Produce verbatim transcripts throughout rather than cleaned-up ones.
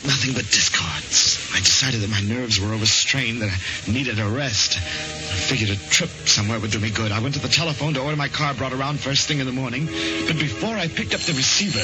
Nothing but discards. I decided that my nerves were overstrained, that I needed a rest. I figured a trip somewhere would do me good. I went to the telephone to order my car brought around first thing in the morning. But before I picked up the receiver...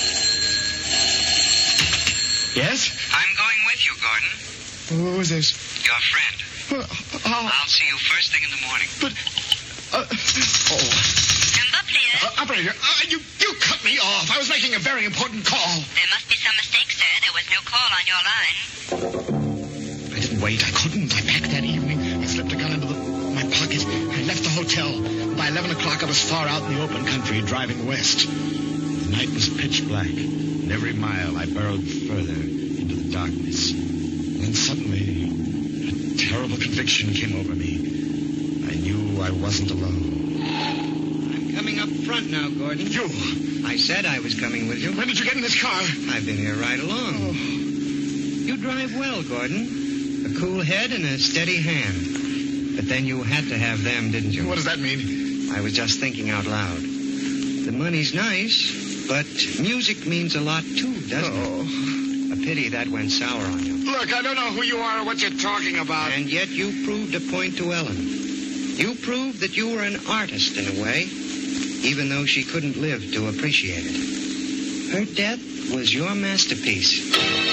Yes? I'm going with you, Gordon. Who is this? Your friend. Uh, oh, I'll see you first thing in the morning. but... Uh, oh... Number, Uh, operator, uh, you, you cut me off. I was making a very important call. There must be some mistake, sir. There was no call on your line. I didn't wait. I couldn't. I packed that evening. I slipped a gun into the, my pocket. I left the hotel. By eleven o'clock, I was far out in the open country, driving west. The night was pitch black, and every mile I burrowed further into the darkness. Then suddenly, a terrible conviction came over me. I knew I wasn't alone. Coming up front now, Gordon. You! I said I was coming with you. When did you get in this car? I've been here right along. Oh. You drive well, Gordon. A cool head and a steady hand. But then you had to have them, didn't you? What does that mean? I was just thinking out loud. The money's nice, but music means a lot too, doesn't Oh. it? A pity that went sour on you. Look, I don't know who you are or what you're talking about. And yet you proved a point to Ellen. You proved that you were an artist in a way, even though she couldn't live to appreciate it. Her death was your masterpiece.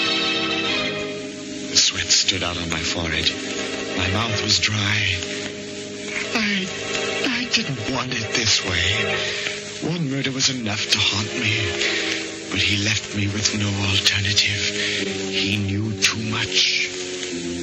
The sweat stood out on my forehead. My mouth was dry. I... I didn't want it this way. One murder was enough to haunt me. But he left me with no alternative. He knew too much.